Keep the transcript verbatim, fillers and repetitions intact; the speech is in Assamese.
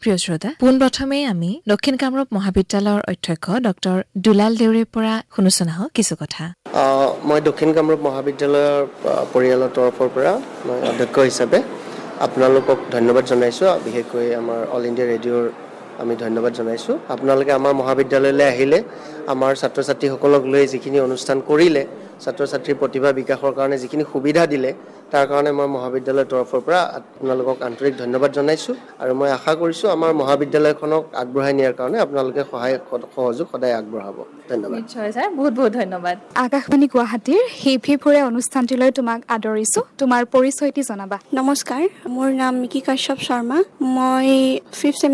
প্ৰিয় শ্ৰোতা, পোনপ্ৰথমে আমি দক্ষিণ কামৰূপ মহাবিদ্যালয়ৰ অধ্যক্ষ ডক্টৰ দুলাল দেউৰীৰ পৰা শুনোচোন আহক কিছু কথা। মই দক্ষিণ কামৰূপ মহাবিদ্যালয়ৰ পৰিয়ালৰ তৰফৰ পৰা মই অধ্যক্ষ হিচাপে আপোনালোকক ধন্যবাদ জনাইছোঁ। বিশেষকৈ আমাৰ অল ইণ্ডিয়া ৰেডিঅ'ৰ আমি ধন্যবাদ জনাইছোঁ। আপোনালোকে আমাৰ মহাবিদ্যালয়লৈ আহিলে, আমাৰ ছাত্ৰ ছাত্ৰীসকলক লৈ যিখিনি অনুষ্ঠান কৰিলে, ছাত্ৰ ছাত্ৰীৰ প্ৰতিভা বিকাশৰ কাৰণে যিখিনি সুবিধা দিলে, তাৰ কাৰণে মই মহাবিদ্যালয়ৰ তৰফৰ পৰা আপোনালোকক আন্তৰিক ধন্যবাদ জনাইছোঁ। আৰু মই আশা কৰিছোঁ আমাৰ মহাবিদ্যালয়খনক আগবঢ়াই নিয়াৰ কাৰণে আপোনালোকে সহায় সহযোগ সদায় আগবঢ়াব। ধন্যবাদ। নিশ্চয় ছাৰ, বহুত বহুত ধন্যবাদ। আকাশবাণী গুৱাহাটীৰ সেই ফিফুৰে অনুষ্ঠানটিলৈ তোমাক আদৰিছোঁ। তোমাৰ পৰিচয়টি জনাবা। নমস্কাৰ, মোৰ নাম মিকি কাশ্যপ শৰ্মা। মই ফিফ্থ